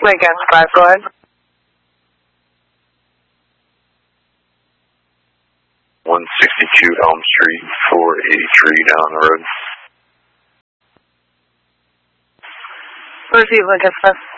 Lincoln 5, go ahead. 162 Elm Street, 483 down the road. Receive Lincoln Smith.